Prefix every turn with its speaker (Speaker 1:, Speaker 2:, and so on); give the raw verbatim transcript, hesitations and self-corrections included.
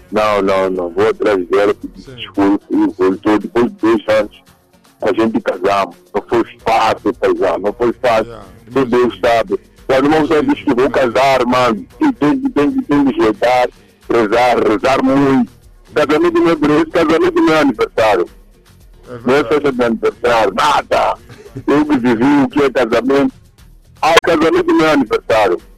Speaker 1: Não, não, não. Vou atrás dela, pedir desculpa e voltou depois de dois anos. A gente casamos. Não foi fácil casar, não foi fácil.
Speaker 2: Yeah,
Speaker 1: Só Deus sabe. Quando uma pessoa diz que vou casar, mano, tem, tem, tem, tem que rezar, rezar, rezar muito. Casamento não é por isso, casamento não é aniversário.
Speaker 2: É
Speaker 1: Não é
Speaker 2: verdade.
Speaker 1: festa de aniversário, nada. Eu que vivi o que é casamento. Ah, o casamento não é aniversário.